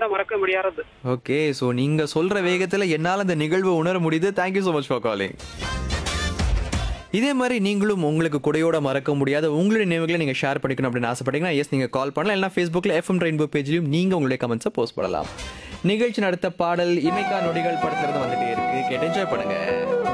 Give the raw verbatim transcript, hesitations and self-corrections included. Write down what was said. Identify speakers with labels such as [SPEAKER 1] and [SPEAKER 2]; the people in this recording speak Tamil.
[SPEAKER 1] என்னால மறக்க முடியாதது.
[SPEAKER 2] ஓகே. ஸோ நீங்க சொல்ற வேகத்துல என்னால அந்த நிகழ்வ உணர முடியுது. Thank you so much for calling. இதே மாரி நீங்களும் உங்களுக்கு குடையோட மறக்க முடியாத உங்களுடைய நினைவுகள நீங்க ஷேர் பண்ணிக்கணும் அப்படின்னு ஆசைப்பட்டீங்கன்னா, எஸ் நீங்க கால் பண்ணலாம். இல்லனா Facebookல எஃப்எம் ரெயின்போ பேஜ்லயும் நீங்க உங்களுடைய கமெண்ட்ஸ போஸ்ட் பண்ணலாம். நிகழ்ச்சியின் அடுத்த பாடல் இமைக்கா நொடிகள் படத்துல இருந்து வந்துட்டே இருக்கு. கேட்டு என்ஜாய் பண்ணுங்க.